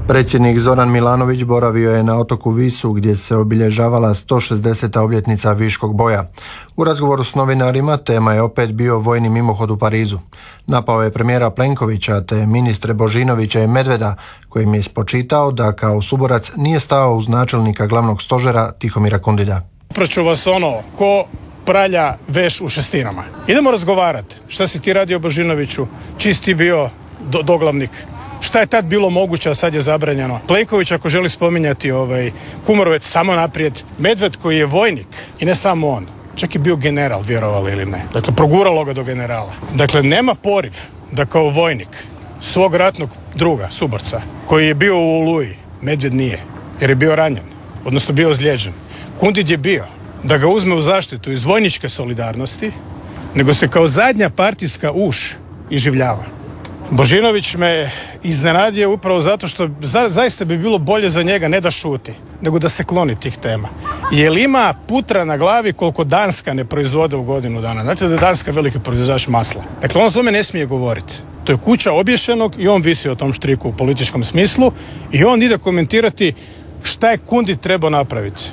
Predsjednik Zoran Milanović boravio je na otoku Visu gdje se obilježavala 160. obljetnica Viškog boja. U razgovoru s novinarima tema je opet bio vojni mimohod u Parizu. Napao je premijera Plenkovića te ministre Božinovića i Medveda, kojim je spočitao da kao suborac nije stao uz načelnika glavnog stožera Tihomira Kundida. Praću vas ko pralja veš u šestinama. Idemo razgovarati. Šta si ti radio Božinoviću? Čiji si ti bio doglavnik? Šta je tad bilo moguće, a sad je zabranjeno? Plenković ako želi spominjati Kumorovec, samo naprijed. Medved koji je vojnik i ne samo on. Čak je bio general, vjerovali ili ne. Dakle, proguralo ga do generala. Dakle, nema poriv da kao vojnik svog ratnog druga, suborca, koji je bio u Oluji, Medved nije, jer je bio ranjen, odnosno bio ozlijeđen. Kundid je bio da ga uzme u zaštitu iz vojničke solidarnosti, nego se kao zadnja partijska uš iživljava. Božinović me iznenadio upravo zato što zaista bi bilo bolje za njega ne da šuti, nego da se kloni tih tema. Jer ima putra na glavi koliko Danska ne proizvode u godinu dana. Znate da je Danska veliki proizvođač masla. Dakle, on o tome ne smije govoriti. To je kuća obješenog i on visi o tom štriku u političkom smislu i on ide komentirati šta je Kundid trebao napraviti.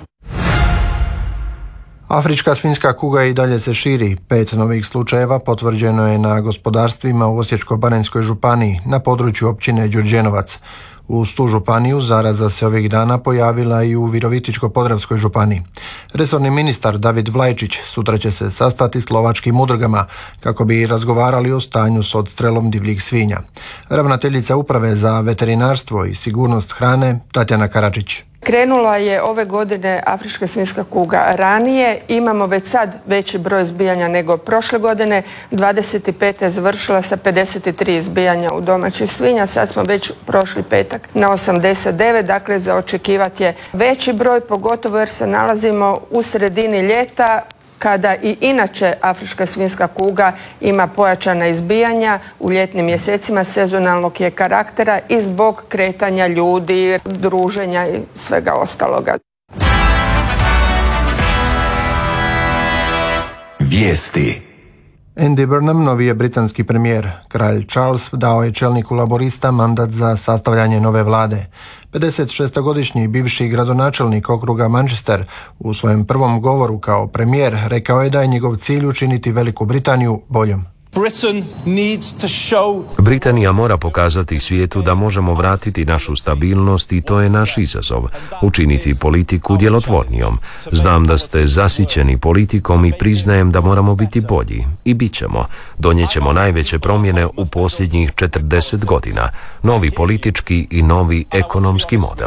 Afrička svinjska kuga i dalje se širi. 5 novih slučajeva potvrđeno je na gospodarstvima u Osječko-baranjskoj županiji na području općine Đurđenovac. Uz tu županiju zaraza se ovih dana pojavila i u Virovitičko-podravskoj županiji. Resorni ministar David Vlajčić sutra će se sastati s lovačkim udrugama kako bi razgovarali o stanju s odstrelom divljih svinja. Ravnateljica Uprave za veterinarstvo i sigurnost hrane Tatjana Karadžić. Krenula je ove godine afrička svinjska kuga ranije. Imamo već sad veći broj izbijanja nego prošle godine. 25. je završila sa 53 izbijanja u domaćih svinja. Sad smo već prošli petak na 89. Dakle, za očekivati je veći broj, pogotovo jer se nalazimo u sredini ljeta, kada i inače afrička svinjska kuga ima pojačana izbijanja u ljetnim mjesecima, sezonalnog je karaktera i zbog kretanja ljudi, druženja i svega ostaloga. Vijesti. Andy Burnham, novi je britanski premijer. Kralj Charles dao je čelniku laborista mandat za sastavljanje nove vlade. 56-godišnji bivši gradonačelnik okruga Manchester u svojem prvom govoru kao premijer rekao je da je njegov cilj učiniti Veliku Britaniju boljom. Britanija mora pokazati svijetu da možemo vratiti našu stabilnost i to je naš izazov. Učiniti politiku djelotvornijom. Znam da ste zasićeni politikom i priznajem da moramo biti bolji. I bit ćemo. Donijet ćemo najveće promjene u posljednjih 40 godina. Novi politički i novi ekonomski model.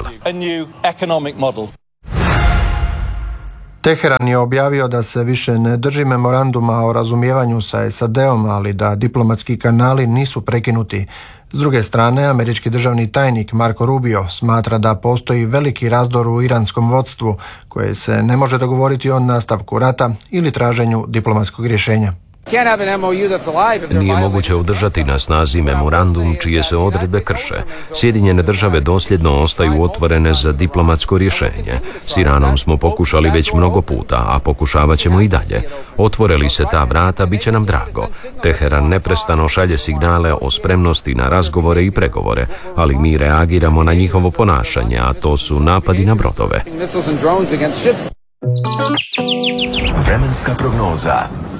Teheran je objavio da se više ne drži memoranduma o razumijevanju sa SAD-om, ali da diplomatski kanali nisu prekinuti. S druge strane, američki državni tajnik Marco Rubio smatra da postoji veliki razdor u iranskom vodstvu koje se ne može dogovoriti o nastavku rata ili traženju diplomatskog rješenja. Nije moguće održati na snazi memorandum čije se odredbe krše. Sjedinjene države dosljedno ostaju otvorene za diplomatsko rješenje. S Iranom smo pokušali već mnogo puta, a pokušavat ćemo i dalje. Otvore li se ta vrata, bit će nam drago. Teheran neprestano šalje signale o spremnosti na razgovore i pregovore, ali mi reagiramo na njihovo ponašanje, a to su napadi na brodove. Vremenska prognoza.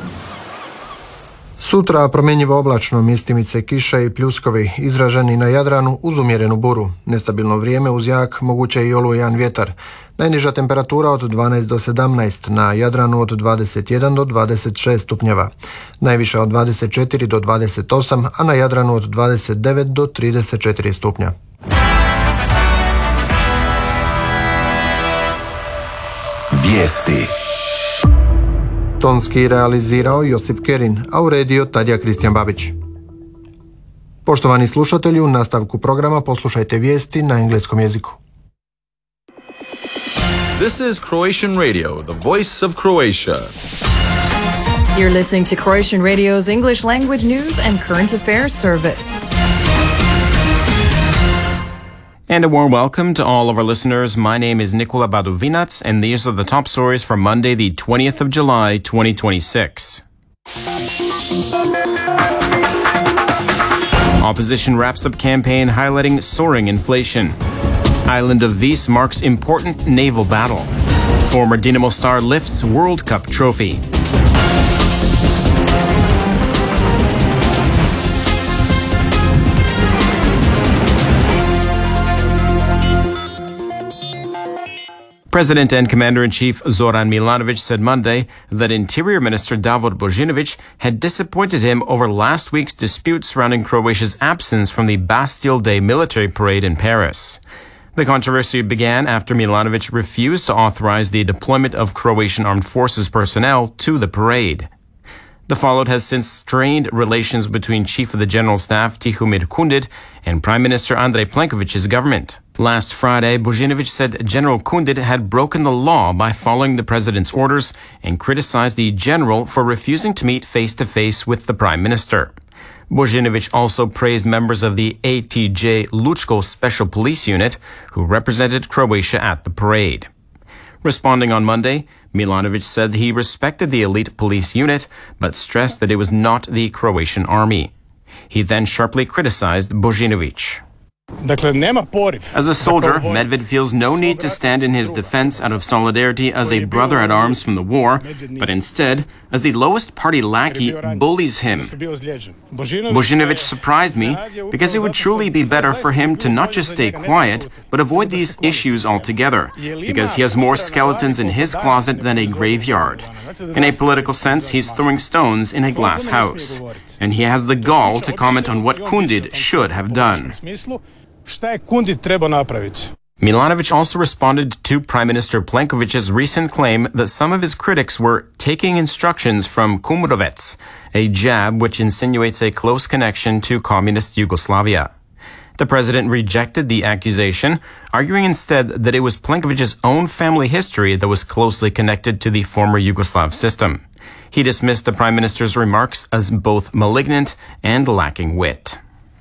Sutra promjenjivo oblačno, mjestimice kiše i pljuskovi, izraženi na Jadranu uz umjerenu buru. Nestabilno vrijeme uz jak, moguće i olujan vjetar. Najniža temperatura od 12 do 17, na Jadranu od 21 do 26 stupnjeva. Najviša od 24 do 28, a na Jadranu od 29 do 34 stupnja. Vijesti. Tonski realizirao Josip Kerin, a uredio Tadija Kristijan Babić. Poštovani slušatelji, u nastavku programa poslušajte vijesti na engleskom jeziku. This is Croatian Radio, the voice of Croatia. You're listening to Croatian Radio's English language news and current affairs service. And a warm welcome to all of our listeners. My name is Nikola Baduvinac, and these are the top stories for Monday, the 20th of July, 2026. Opposition wraps up campaign highlighting soaring inflation. Island of Vis marks important naval battle. Former Dinamo star lifts World Cup trophy. President and Commander-in-Chief Zoran Milanovic said Monday that Interior Minister Davor Božinović had disappointed him over last week's dispute surrounding Croatia's absence from the Bastille Day military parade in Paris. The controversy began after Milanovic refused to authorize the deployment of Croatian armed forces personnel to the parade. The fallout has since strained relations between Chief of the General Staff Tihomir Kundit and Prime Minister Andrej Plenković's government. Last Friday, Božinović said General Kundit had broken the law by following the president's orders and criticized the general for refusing to meet face-to-face with the prime minister. Božinović also praised members of the ATJ Lučko Special Police Unit who represented Croatia at the parade. Responding on Monday, Milanovic said he respected the elite police unit, but stressed that it was not the Croatian army. He then sharply criticized Božinović. As a soldier, Medved feels no need to stand in his defense out of solidarity as a brother at arms from the war, but instead, as the lowest party lackey, bullies him. Božinović surprised me because it would truly be better for him to not just stay quiet, but avoid these issues altogether, because he has more skeletons in his closet than a graveyard. In a political sense, he's throwing stones in a glass house. And he has the gall to comment on what Kundit should have done. Milanovic also responded to Prime Minister Plenković's recent claim that some of his critics were taking instructions from Kumrovec, a jab which insinuates a close connection to communist Yugoslavia. The president rejected the accusation, arguing instead that it was Plenković's own family history that was closely connected to the former Yugoslav system. He dismissed the prime minister's remarks as both malignant and lacking wit.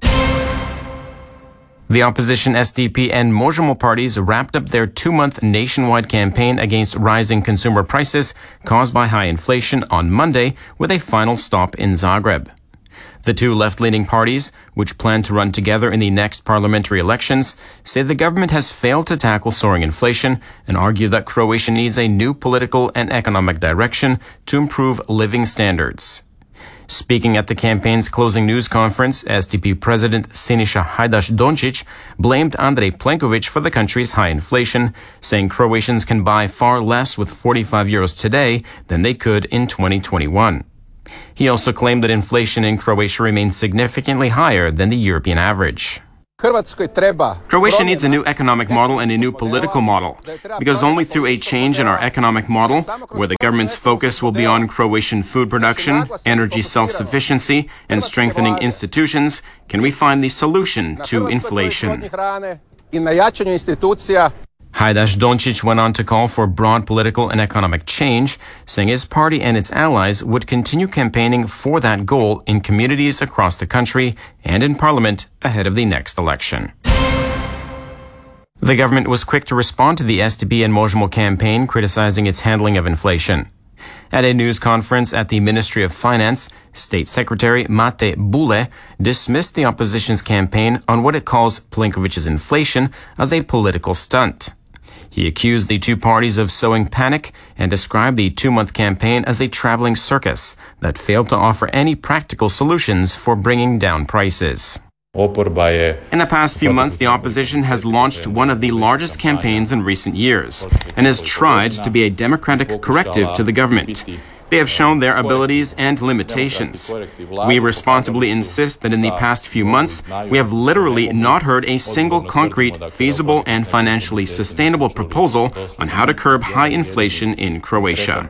The opposition SDP and Možemo parties wrapped up their 2-month nationwide campaign against rising consumer prices caused by high inflation on Monday with a final stop in Zagreb. The two left-leaning parties, which plan to run together in the next parliamentary elections, say the government has failed to tackle soaring inflation and argue that Croatia needs a new political and economic direction to improve living standards. Speaking at the campaign's closing news conference, SDP President Siniša Hajdaš-Dončić blamed Andrej Plenković for the country's high inflation, saying Croatians can buy far less with 45 euros today than they could in 2021. He also claimed that inflation in Croatia remains significantly higher than the European average. Croatia needs a new economic model and a new political model, because only through a change in our economic model, where the government's focus will be on Croatian food production, energy self-sufficiency, and strengthening institutions, can we find the solution to inflation. Hajdaš-Dončić went on to call for broad political and economic change, saying his party and its allies would continue campaigning for that goal in communities across the country and in parliament ahead of the next election. The government was quick to respond to the SDP and Možemo campaign, criticizing its handling of inflation. At a news conference at the Ministry of Finance, State Secretary Mate Bule dismissed the opposition's campaign on what it calls Plenković's inflation as a political stunt. He accused the two parties of sowing panic and described the 2-month campaign as a traveling circus that failed to offer any practical solutions for bringing down prices. In the past few months, the opposition has launched one of the largest campaigns in recent years and has tried to be a democratic corrective to the government. They have shown their abilities and limitations. We responsibly insist that in the past few months, we have literally not heard a single concrete, feasible, and financially sustainable proposal on how to curb high inflation in Croatia.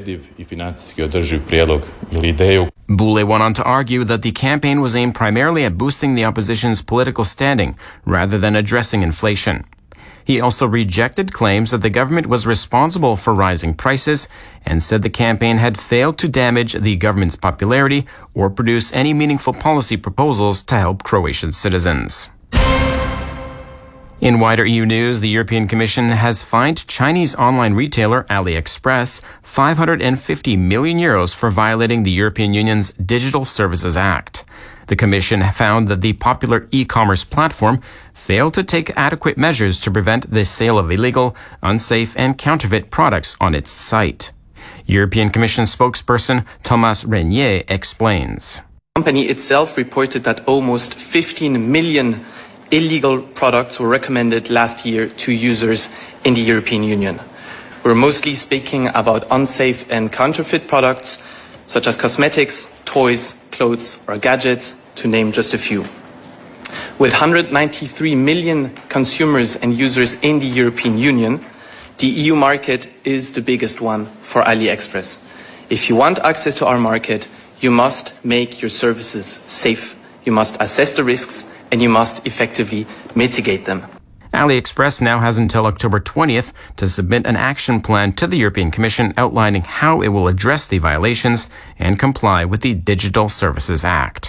Bule went on to argue that the campaign was aimed primarily at boosting the opposition's political standing rather than addressing inflation. He also rejected claims that the government was responsible for rising prices and said the campaign had failed to damage the government's popularity or produce any meaningful policy proposals to help Croatian citizens. In wider EU news, the European Commission has fined Chinese online retailer AliExpress 550 million euros for violating the European Union's Digital Services Act. The commission found that the popular e-commerce platform failed to take adequate measures to prevent the sale of illegal, unsafe, and counterfeit products on its site. European Commission spokesperson Thomas Renier explains. The company itself reported that almost 15 million illegal products were recommended last year to users in the European Union. We're mostly speaking about unsafe and counterfeit products such as cosmetics, toys, clothes, or gadgets, to name just a few. With 193 million consumers and users in the European Union, the EU market is the biggest one for AliExpress. If you want access to our market, you must make your services safe, you must assess the risks, and you must effectively mitigate them. AliExpress now has until October 20th to submit an action plan to the European Commission outlining how it will address the violations and comply with the Digital Services Act.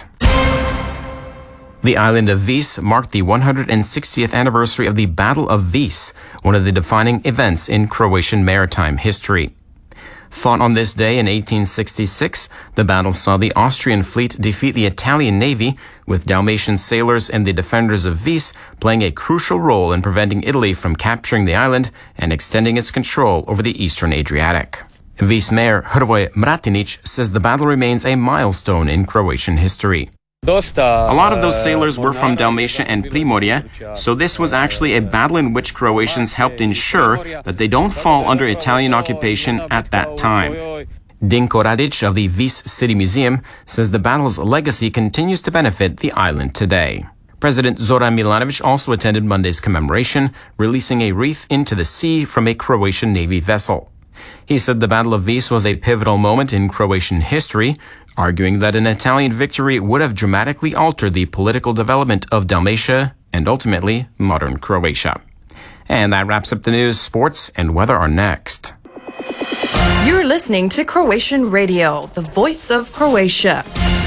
The island of Vis marked the 160th anniversary of the Battle of Vis, one of the defining events in Croatian maritime history. Fought on this day in 1866, the battle saw the Austrian fleet defeat the Italian navy, with Dalmatian sailors and the defenders of Vis playing a crucial role in preventing Italy from capturing the island and extending its control over the eastern Adriatic. Vis mayor Hrvoje Mratinić says the battle remains a milestone in Croatian history. A lot of those sailors were from Dalmatia and Primorje, so this was actually a battle in which Croatians helped ensure that they don't fall under Italian occupation at that time. Dinko Radić of the Vis City Museum says the battle's legacy continues to benefit the island today. President Zoran Milanović also attended Monday's commemoration, releasing a wreath into the sea from a Croatian Navy vessel. He said the Battle of Vis was a pivotal moment in Croatian history, arguing that an Italian victory would have dramatically altered the political development of Dalmatia and ultimately modern Croatia. And that wraps up the news. Sports and weather are next. You're listening to Croatian Radio, the voice of Croatia.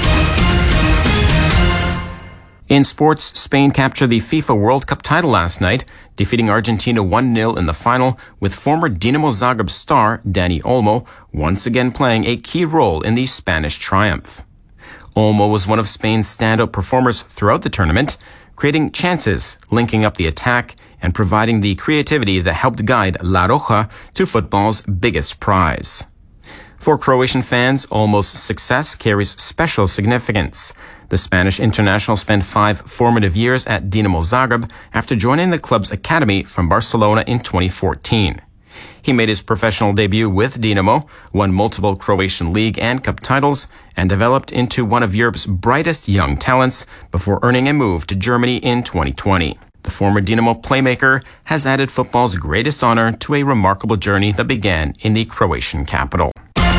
In sports, Spain captured the FIFA World Cup title last night, defeating Argentina 1-0 in the final, with former Dinamo Zagreb star Dani Olmo once again playing a key role in the Spanish triumph. Olmo was one of Spain's standout performers throughout the tournament, creating chances, linking up the attack, and providing the creativity that helped guide La Roja to football's biggest prize. For Croatian fans, Olmo's success carries special significance. The Spanish international spent 5 formative years at Dinamo Zagreb after joining the club's academy from Barcelona in 2014. He made his professional debut with Dinamo, won multiple Croatian League and Cup titles, and developed into one of Europe's brightest young talents before earning a move to Germany in 2020. The former Dinamo playmaker has added football's greatest honor to a remarkable journey that began in the Croatian capital.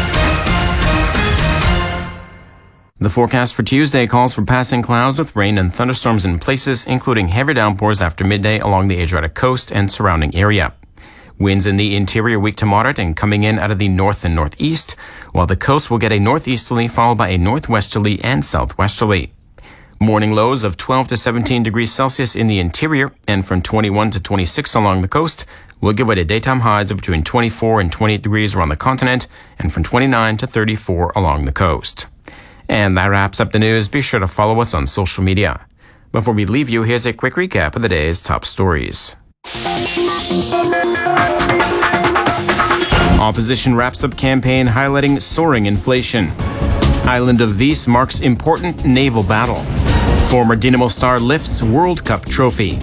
The forecast for Tuesday calls for passing clouds with rain and thunderstorms in places, including heavy downpours after midday along the Adriatic coast and surrounding area. Winds in the interior weak to moderate and coming in out of the north and northeast, while the coast will get a northeasterly followed by a northwesterly and southwesterly. Morning lows of 12 to 17 degrees Celsius in the interior and from 21 to 26 along the coast will give way to daytime highs of between 24 and 28 degrees around the continent and from 29 to 34 along the coast. And that wraps up the news. Be sure to follow us on social media. Before we leave you, here's a quick recap of the day's top stories. Opposition wraps up campaign highlighting soaring inflation. Island of Vis marks important naval battle. Former Dinamo star lifts World Cup trophy.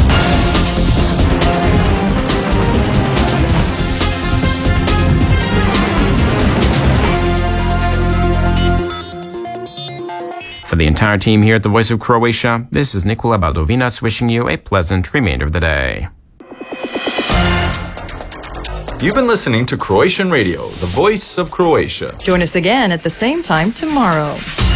For the entire team here at the Voice of Croatia, this is Nikola Baldovinac wishing you a pleasant remainder of the day. You've been listening to Croatian Radio, the voice of Croatia. Join us again at the same time tomorrow.